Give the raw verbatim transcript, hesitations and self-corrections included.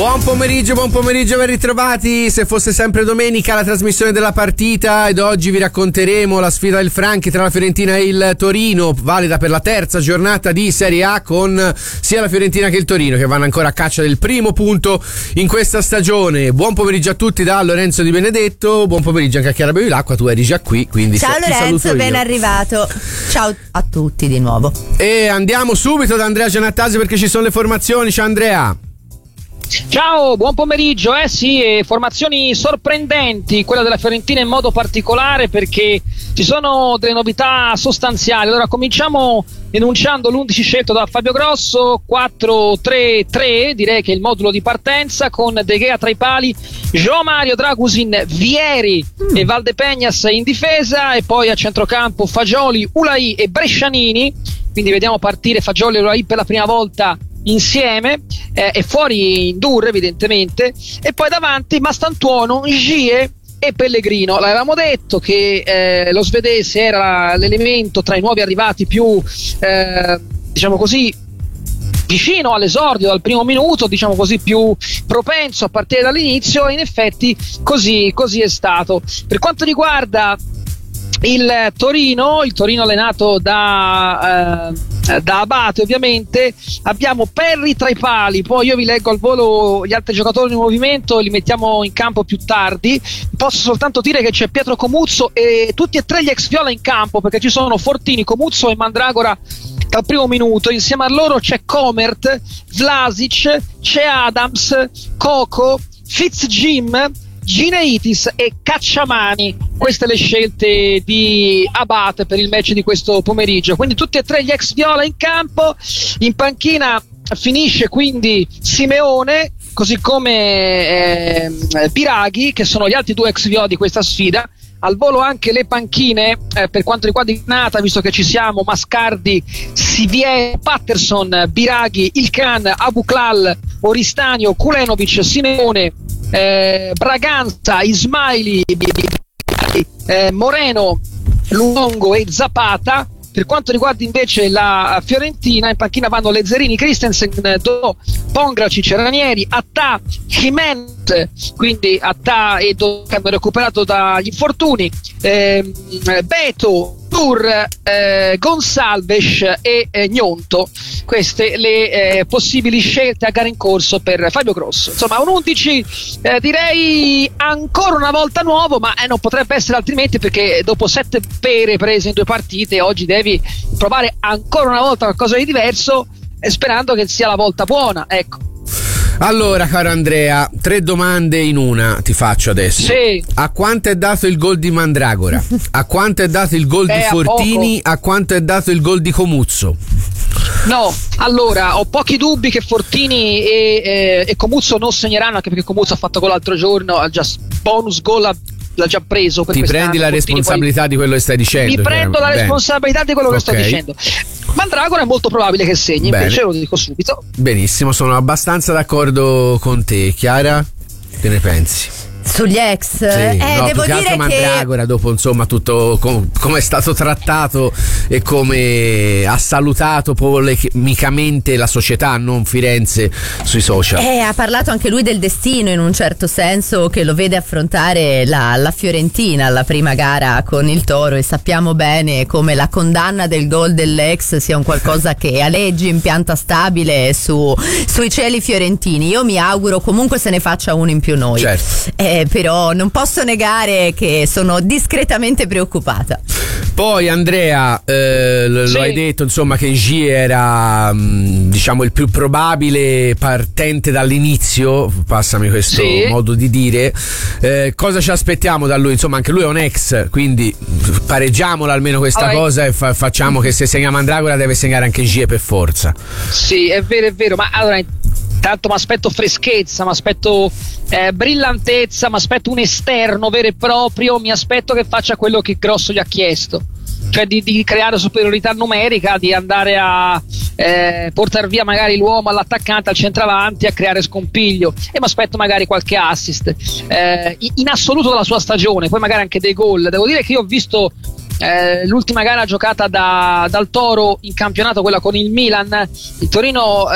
Buon pomeriggio, buon pomeriggio, ben ritrovati. Se fosse sempre domenica la trasmissione della partita, ed oggi vi racconteremo la sfida del Franchi tra la Fiorentina e il Torino, valida per la terza giornata di Serie A, con sia la Fiorentina che il Torino che vanno ancora a caccia del primo punto in questa stagione. Buon pomeriggio a tutti da Lorenzo Di Benedetto, buon pomeriggio anche a Chiara Bevilacqua, tu eri già qui, quindi ciao ti Lorenzo, ben io. arrivato. Ciao a tutti di nuovo. E andiamo subito da Andrea Giannattasi perché ci sono le formazioni. Ciao Andrea. Ciao, buon pomeriggio. Eh sì, eh, formazioni sorprendenti, quella della Fiorentina in modo particolare perché ci sono delle novità sostanziali. Allora cominciamo enunciando l'undici scelto da Fabio Grosso: quattro tre tre, direi che è il modulo di partenza, con De Gea tra i pali, João Mario, Dragusin, Vieri mm. e Valdepeñas in difesa, e poi a centrocampo Fagioli, Ulai e Brescianini. Quindi vediamo partire Fagioli e Ulai per la prima volta insieme, eh, e fuori Ndour evidentemente, e poi davanti Mastantuono, Ngie e Pellegrino. L'avevamo detto che eh, lo svedese era l'elemento tra i nuovi arrivati più eh, diciamo così vicino all'esordio dal primo minuto, diciamo così più propenso a partire dall'inizio, e in effetti così, così è stato. Per quanto riguarda il Torino, il Torino allenato da, eh, da Abate ovviamente, abbiamo Perri tra i pali, poi io vi leggo al volo gli altri giocatori in movimento e li mettiamo in campo più tardi. Posso soltanto dire che c'è Pietro Comuzzo e tutti e tre gli ex Viola in campo, perché ci sono Fortini, Comuzzo e Mandragora dal primo minuto. Insieme a loro c'è Comert, Vlasic, c'è Adams, Coco, Fitzjim, Gineitis e Cacciamani. Queste le scelte di Abate per il match di questo pomeriggio, quindi tutti e tre gli ex Viola in campo. In panchina finisce quindi Simeone, così come eh, Biraghi, che sono gli altri due ex Viola di questa sfida. Al volo anche le panchine eh, per quanto riguarda il Nata, visto che ci siamo: Mascardi, Sivier, Patterson, Biraghi, Ilkan, Abuklal, Oristanio, Kulenovic, Simeone, Eh, Braganza, Ismaili, eh, Moreno, Luongo e Zapata. Per quanto riguarda invece la Fiorentina, in panchina vanno Lezzerini, Christensen, Do, Pongracic, Ranieri, Attà, Jimenez, quindi Attà e Do che hanno recuperato dagli infortuni, eh, Beto, Tur, eh, Gonsalves e eh, Gnonto. Queste le eh, possibili scelte a gara in corso per Fabio Grosso. Insomma, un undici eh, direi ancora una volta nuovo, ma eh, non potrebbe essere altrimenti, perché dopo sette pere prese in due partite oggi devi provare ancora una volta qualcosa di diverso, eh, sperando che sia la volta buona, ecco. Allora, caro Andrea, tre domande in una ti faccio adesso. Sì. A quanto è dato il gol di Mandragora? A quanto è dato il gol eh, di Fortini? A, a quanto è dato il gol di Comuzzo? No, allora ho pochi dubbi che Fortini e, eh, e Comuzzo non segneranno, anche perché Comuzzo ha fatto gol l'altro giorno, ha già bonus gol, l'ha già preso per ti prendi la Fortini, responsabilità poi... di quello che stai dicendo? Mi prendo la Bene. responsabilità di quello che okay. sto dicendo. Mandragora è molto probabile che segni, Bene. invece lo dico subito. Benissimo, sono abbastanza d'accordo con te. Chiara, che ne pensi? Sugli ex, sì, eh, no, devo più che dire altro Mandragora, che dopo insomma tutto com- come è stato trattato e come ha salutato polemicamente la società, non Firenze, sui social. Eh, ha parlato anche lui del destino, in un certo senso, che lo vede affrontare la, la Fiorentina alla prima gara con il Toro, e sappiamo bene come la condanna del gol dell'ex sia un qualcosa che aleggi in pianta stabile su, sui cieli fiorentini. Io mi auguro comunque se ne faccia uno in più noi. Certo. Eh, però non posso negare che sono discretamente preoccupata. Poi Andrea, eh, lo, sì. lo hai detto insomma che Ngie era mh, diciamo il più probabile partente dall'inizio, passami questo sì. modo di dire. Eh, cosa ci aspettiamo da lui? Insomma, anche lui è un ex, quindi pareggiamola almeno questa allora, cosa e fa- facciamo che se segna Mandragora deve segnare anche Ngie per forza. Sì, è vero, è vero, ma allora tanto mi aspetto freschezza, mi aspetto eh, brillantezza, mi aspetto un esterno vero e proprio, mi aspetto che faccia quello che Grosso gli ha chiesto, cioè di, di creare superiorità numerica, di andare a eh, portare via magari l'uomo all'attaccante, al centravanti, a creare scompiglio, e mi aspetto magari qualche assist eh, in assoluto dalla sua stagione, poi magari anche dei gol. Devo dire che io ho visto Eh, l'ultima gara giocata da, dal Toro in campionato, quella con il Milan. Il Torino